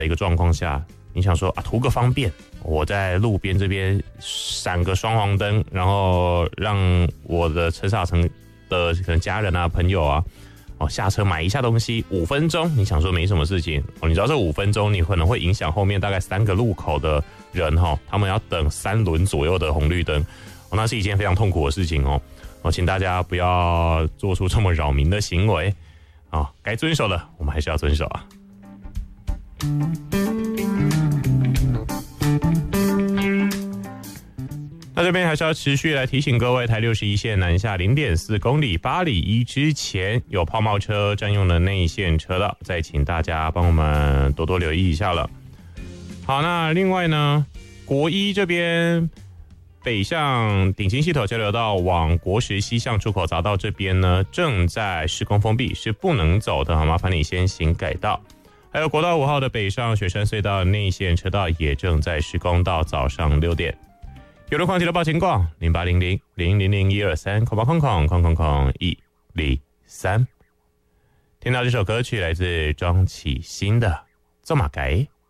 的一个状况下，你想说啊，图个方便，我在路边这边闪个双黄灯，然后让我的车上层的可能家人啊、朋友啊，下车买一下东西，5分钟，你想说没什么事情，你知道这5分钟你可能会影响后面大概3个路口的人他们要等3轮左右的红绿灯，那是一件非常痛苦的事情请大家不要做出这么扰民的行为该遵守的我们还是要遵守啊。那这边还是要持续来提醒各位，台61线南下0.4公里8里1之前有泡沫车占用的内线车道，再请大家帮我们多多留意一下了。好，那另外呢，国一这边北向顶清溪头交流道往国十西向出口匝道这边呢，正在施工封闭，是不能走的，麻烦你先行改道。还有国道5号的北上雪山隧道内线车道也正在施工到早上6点。有路况记得报情况0800-000-123，103。听到这首歌曲来自庄启新的《走马街》。